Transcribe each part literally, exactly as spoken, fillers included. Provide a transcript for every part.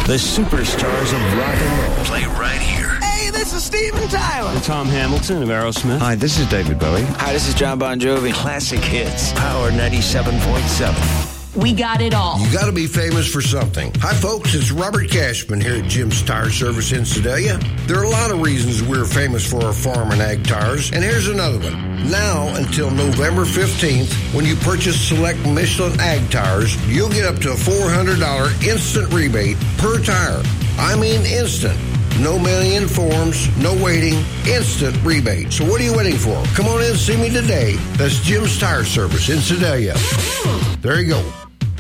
The superstars of rock and roll play right here. Hey, this is Steven Tyler. I'm Tom Hamilton of Aerosmith. Hi, this is David Bowie. Hi, this is John Bon Jovi. Classic hits. Power ninety-seven point seven. We got it all. You got to be famous for something. Hi, folks. It's Robert Cashman here at Jim's Tire Service in Sedalia. There are a lot of reasons we're famous for our farm and ag tires, and here's another one. Now until November fifteenth, when you purchase select Michelin ag tires, you'll get up to a four hundred dollars instant rebate per tire. I mean instant. No mailing in forms, no waiting, instant rebate. So what are you waiting for? Come on in and see me today. That's Jim's Tire Service in Sedalia. There you go.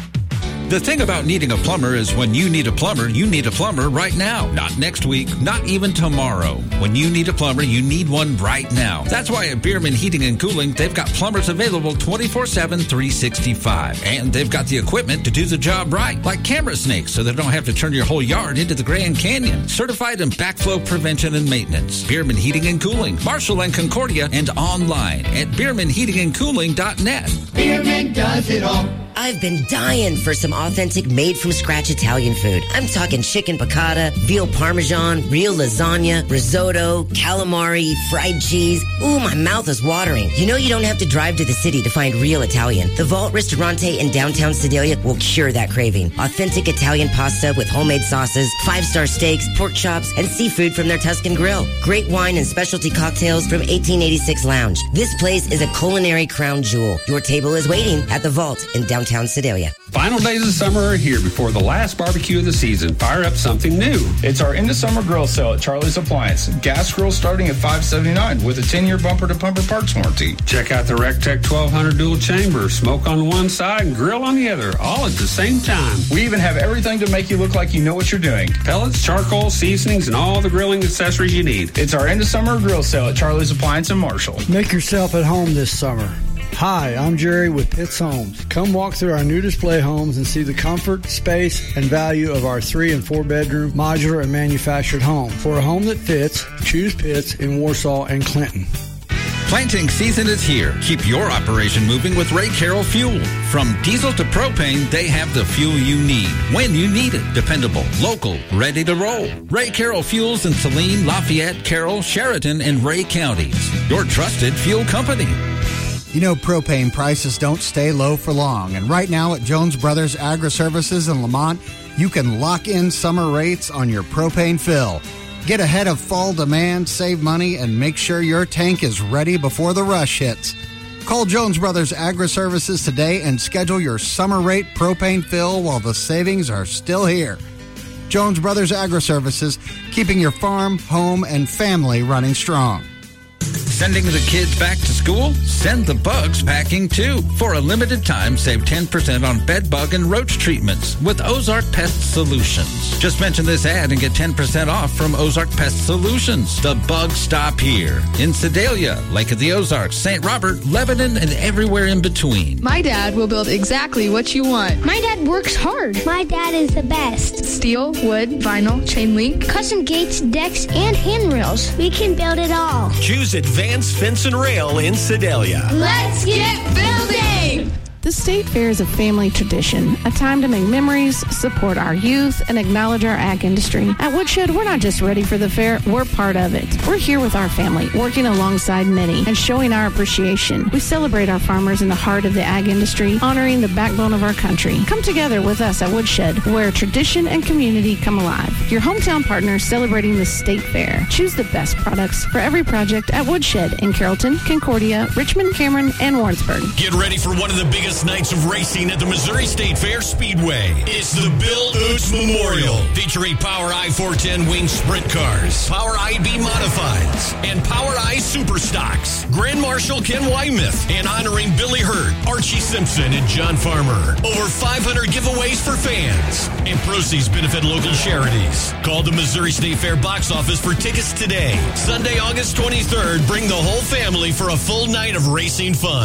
The thing about needing a plumber is when you need a plumber, you need a plumber right now. Not next week, not even tomorrow. When you need a plumber, you need one right now. That's why at Bierman Heating and Cooling, they've got plumbers available twenty-four seven, three sixty-five. And they've got the equipment to do the job right, like camera snakes, so they don't have to turn your whole yard into the Grand Canyon. Certified in backflow prevention and maintenance. Bierman Heating and Cooling, Marshall and Concordia, and online at bierman heating and cooling dot net. Bierman does it all. I've been dying for some authentic made-from-scratch Italian food. I'm talking chicken piccata, veal parmesan, real lasagna, risotto, calamari, fried cheese. Ooh, my mouth is watering. You know you don't have to drive to the city to find real Italian. The Vault Ristorante in downtown Sedalia will cure that craving. Authentic Italian pasta with homemade sauces, five-star steaks, pork chops, and seafood from their Tuscan grill. Great wine and specialty cocktails from eighteen eighty-six Lounge. This place is a culinary crown jewel. Your table is waiting at the Vault in downtown Sedalia. Final days of summer are here before the last barbecue of the season. Fire up something new. It's our end of summer grill sale at Charlie's Appliance. Gas grill starting at five seventy-nine with a ten-year bumper-to-bumper parts warranty. Check out the RecTech twelve hundred dual chamber. Smoke on one side and grill on the other, all at the same time. We even have everything to make you look like you know what you're doing. Pellets, charcoal, seasonings, and all the grilling accessories you need. It's our end of summer grill sale at Charlie's Appliance in Marshall. Make yourself at home this summer. Hi, I'm Jerry with Pitts Homes. Come walk through our new display homes and see the comfort, space, and value of our three and four bedroom modular and manufactured home. For a home that fits, choose Pitts in Warsaw and Clinton. Planting season is here. Keep your operation moving with Ray Carroll Fuel. From diesel to propane, they have the fuel you need when you need it. Dependable, local, ready to roll. Ray Carroll Fuels in Saline, Lafayette, Carroll, Sheridan, and Ray counties. Your trusted fuel company. You know propane prices don't stay low for long, and right now at Jones Brothers Agri-Services in Lamont, you can lock in summer rates on your propane fill. Get ahead of fall demand, save money, and make sure your tank is ready before the rush hits. Call Jones Brothers Agri-Services today and schedule your summer rate propane fill while the savings are still here. Jones Brothers Agri-Services, keeping your farm, home, and family running strong. Sending the kids back to school? Send the bugs packing too. For a limited time, save ten percent on bed bug and roach treatments with Ozark Pest Solutions. Just mention this ad and get ten percent off from Ozark Pest Solutions. The bugs stop here. In Sedalia, Lake of the Ozarks, Saint Robert, Lebanon, and everywhere in between. My dad will build exactly what you want. My dad works hard. My dad is the best. Steel, wood, vinyl, chain link, custom gates, decks, and handrails. We can build it all. Choose Advanced Fence and Rail in Sedalia. Let's get building! The State Fair is a family tradition, a time to make memories, support our youth, and acknowledge our ag industry. At Woodshed, we're not just ready for the fair, we're part of it. We're here with our family, working alongside many, and showing our appreciation. We celebrate our farmers in the heart of the ag industry, honoring the backbone of our country. Come together with us at Woodshed, where tradition and community come alive. Your hometown partner celebrating the State Fair. Choose the best products for every project at Woodshed in Carrollton, Concordia, Richmond, Cameron, and Warrensburg. Get ready for one of the biggest nights of racing at the Missouri State Fair Speedway. It's the Bill Oots Memorial, featuring Power I four ten Wing Sprint Cars, Power I B Modifieds, and Power I Super Stocks. Grand Marshal Ken Wymuth, and honoring Billy Hurt, Archie Simpson, and John Farmer. Over five hundred giveaways for fans, and proceeds benefit local charities. Call the Missouri State Fair box office for tickets today. Sunday, August twenty-third, bring the whole family for a full night of racing fun.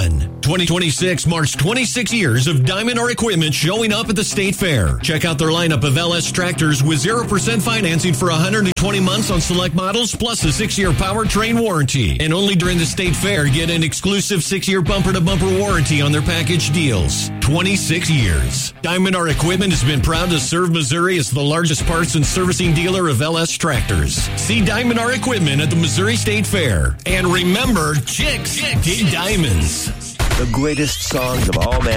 twenty twenty-six marks twenty-six years of Diamond R Equipment showing up at the State Fair. Check out their lineup of L S tractors with zero percent financing for one hundred twenty months on select models, plus a six-year powertrain warranty. And only during the State Fair, get an exclusive six-year bumper-to-bumper warranty on their package deals. twenty-six years. Diamond R Equipment has been proud to serve Missouri as the largest parts and servicing dealer of L S tractors. See Diamond R Equipment at the Missouri State Fair. And remember, chicks dig diamonds. The greatest songs of all man.